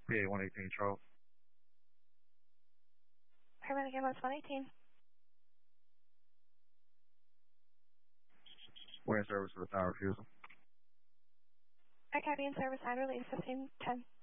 PA 118 Charles. Paramedic ambulance 118. We're in service for the power refusal. I copy in service, I release 1510.